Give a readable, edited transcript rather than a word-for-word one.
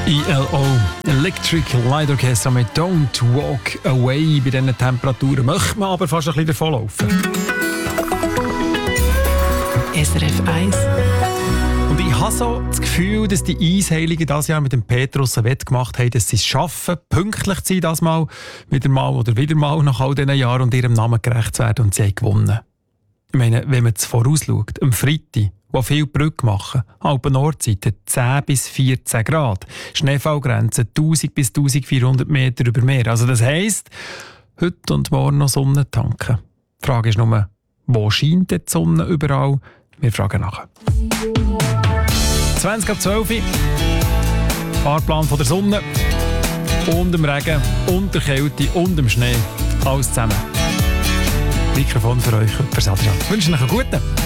ELO, Electric Light Orchestra mit Don't Walk Away. Bei diesen Temperaturen möchte man aber fast ein bisschen davonlaufen. SRF 1. Und ich habe so das Gefühl, dass die Eisheiligen dieses Jahr mit dem Petrus ein Wett gemacht haben, dass sie es schaffen, pünktlich zu sein, das mal, wieder mal nach all diesen Jahren und ihrem Namen gerecht zu werden. Und sie haben gewonnen. Ich meine, wenn man es vorausschaut, am Freitag, wo viele Brücke machen, Alpen-Nordseite 10 bis 14 Grad, Schneefallgrenze 1000 bis 1400 Meter über Meer. Also das heisst, heute und morgen noch Sonne tanken. Die Frage ist nur, wo scheint die Sonne überall? Wir fragen nachher. 20 ab 12 Uhr, Fahrplan von der Sonne und dem Regen und der Kälte und dem Schnee. Alles zusammen. Mikrofon für euch, für Adrian. Ich wünsche euch einen guten.